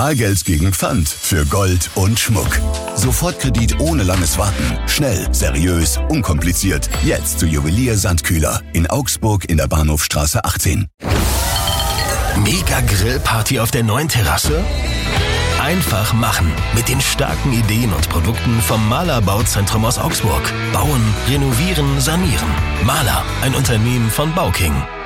Bargeld gegen Pfand für Gold und Schmuck. Sofortkredit ohne langes Warten. Schnell, seriös, unkompliziert. Jetzt zu Juwelier Sandkühler in Augsburg in der Bahnhofstraße 18. Mega Grillparty auf der neuen Terrasse? Einfach machen mit den starken Ideen und Produkten vom Mahler Bauzentrum aus Augsburg. Bauen, renovieren, sanieren. Mahler, ein Unternehmen von Bauking.